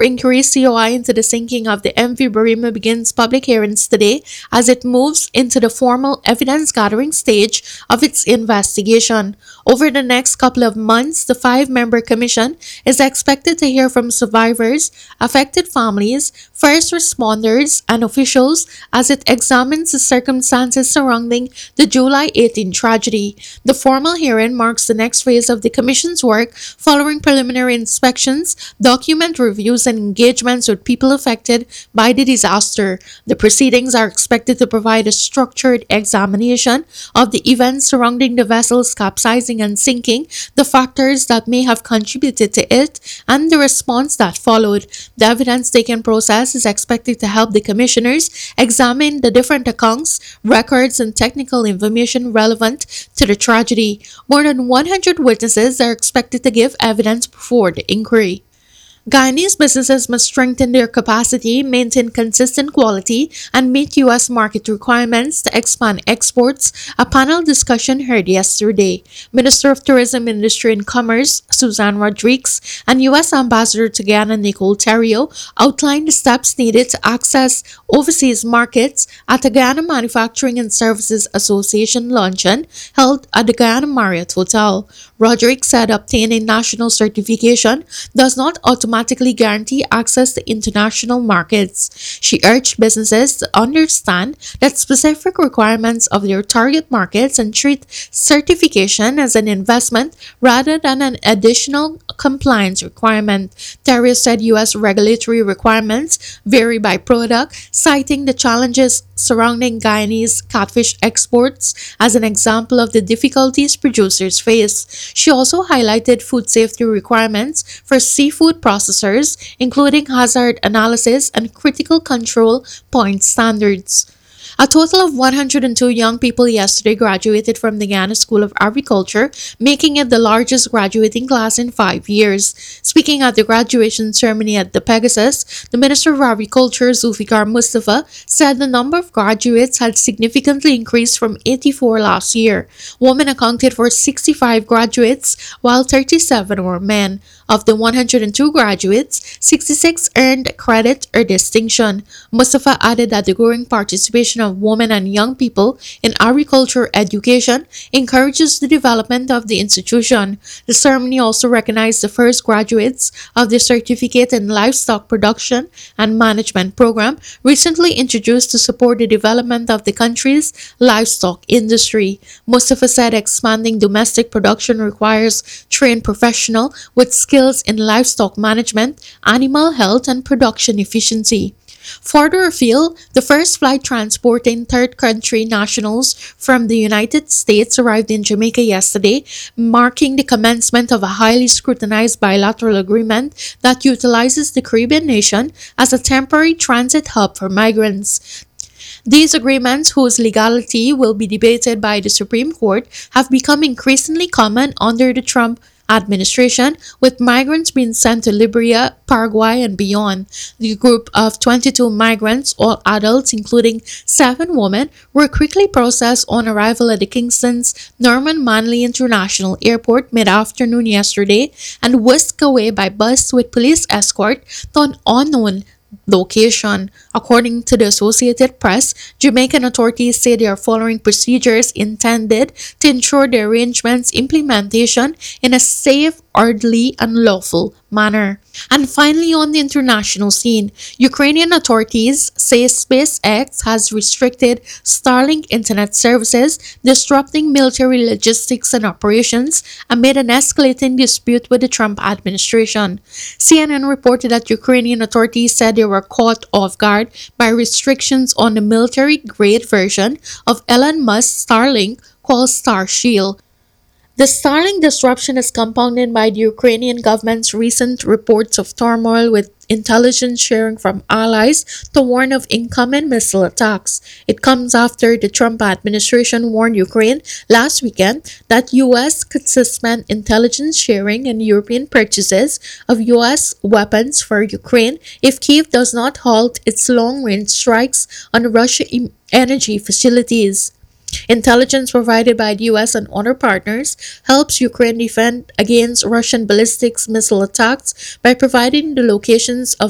inquiry COI into the sinking of the MV Burima begins public hearings today as it moves into the formal evidence gathering stage of its investigation. Over the next couple of months, the five-member commission is expected to hear from survivors, affected families, first responders, and officials as it examines the circumstances surrounding the July 18 tragedy. The formal hearing marks the next phase of the commission's work following preliminary inspections, document reviews, and engagements with people affected by the disaster. The proceedings are expected to provide a structured examination of the events surrounding the vessel's capsizing and sinking, the factors that may have contributed to it, and the response that followed. The evidence-taking process is expected to help the commissioners examine the different accounts, records, and technical information relevant to the tragedy. More than 100 witnesses are expected to give evidence before the inquiry. Guyanese businesses must strengthen their capacity, maintain consistent quality, and meet U.S. market requirements to expand exports, a panel discussion heard yesterday. Minister of Tourism, Industry and Commerce, Suzanne Rodriguez, and U.S. Ambassador to Guyana, Nicole Terrio, outlined the steps needed to access overseas markets at the Guyana Manufacturing and Services Association luncheon held at the Guyana Marriott Hotel. Rodriguez said obtaining national certification does not automatically guarantee access to international markets. She urged businesses to understand that specific requirements of their target markets and treat certification as an investment rather than an additional compliance requirement. Terrio said U.S. regulatory requirements vary by product, citing the challenges surrounding Guyanese catfish exports as an example of the difficulties producers face. She also highlighted food safety requirements for seafood processors, including hazard analysis and critical control point standards. A total of 102 young people yesterday graduated from the Guyana School of Agriculture, making it the largest graduating class in 5 years. Speaking at the graduation ceremony at the Pegasus, the Minister of Agriculture, Zulfikar Mustafa, said the number of graduates had significantly increased from 84 last year. Women accounted for 65 graduates, while 37 were men. Of the 102 graduates, 66 earned credit or distinction. Mustafa added that the growing participation of women and young people in agriculture education encourages the development of the institution. The ceremony also recognized the first graduates of the Certificate in Livestock Production and Management program, recently introduced to support the development of the country's livestock industry. Mustafa said expanding domestic production requires trained professionals with skills in livestock management, animal health, and production efficiency. Further afield, the first flight transporting third country nationals from the United States arrived in Jamaica yesterday, marking the commencement of a highly scrutinized bilateral agreement that utilizes the Caribbean nation as a temporary transit hub for migrants. These agreements, whose legality will be debated by the Supreme Court, have become increasingly common under the Trump administration, with migrants being sent to Liberia, Paraguay, and beyond. The group of 22 migrants, all adults including 7 women, were quickly processed on arrival at the Kingston's Norman Manley International Airport mid-afternoon yesterday and whisked away by bus with police escort to an unknown location. According to the Associated Press, Jamaican authorities say they are following procedures intended to ensure the arrangement's implementation in a safe, orderly, and lawful manner. And finally, on the international scene, Ukrainian authorities say SpaceX has restricted Starlink internet services, disrupting military logistics and operations amid an escalating dispute with the Trump administration. CNN reported that Ukrainian authorities said they were caught off guard by restrictions on the military-grade version of Elon Musk's Starlink called Starshield. The Starlink disruption is compounded by the Ukrainian government's recent reports of turmoil with intelligence sharing from allies to warn of incoming missile attacks. It comes after the Trump administration warned Ukraine last weekend that U.S. could suspend intelligence sharing and European purchases of U.S. weapons for Ukraine if Kyiv does not halt its long-range strikes on Russian energy facilities. Intelligence provided by the US and other partners helps Ukraine defend against Russian ballistic missile attacks by providing the locations of